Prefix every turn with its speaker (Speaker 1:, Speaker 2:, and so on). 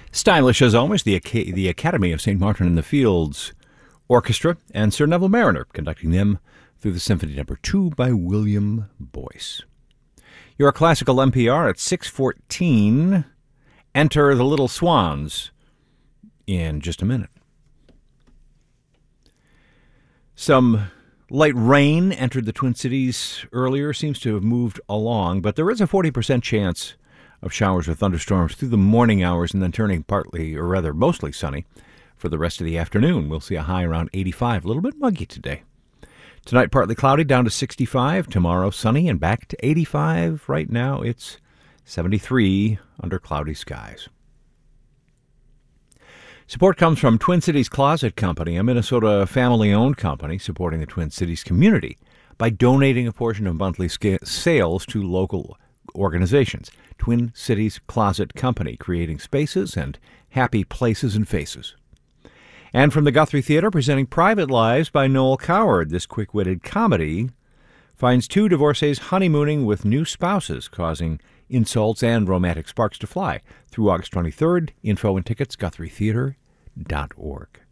Speaker 1: Stylish as always, the Academy of St. Martin in the Fields Orchestra and Sir Neville Mariner conducting them through the Symphony No. 2 by William Boyce. Your classical NPR at 6:14. Enter the Little Swans in just a minute. Some light rain entered the Twin Cities earlier, seems to have moved along, but there is a 40% chance of showers or thunderstorms through the morning hours and then turning mostly sunny for the rest of the afternoon. We'll see a high around 85, a little bit muggy today. Tonight, partly cloudy, down to 65. Tomorrow, sunny and back to 85. Right now, it's 73 under cloudy skies. Support comes from Twin Cities Closet Company, a Minnesota family-owned company supporting the Twin Cities community by donating a portion of monthly sales to local organizations. Twin Cities Closet Company, creating spaces and happy places and faces. And from the Guthrie Theater, presenting Private Lives by Noel Coward. This quick-witted comedy finds two divorcees honeymooning with new spouses, causing insults and romantic sparks to fly. Through August 23rd, info and tickets, GuthrieTheater.org.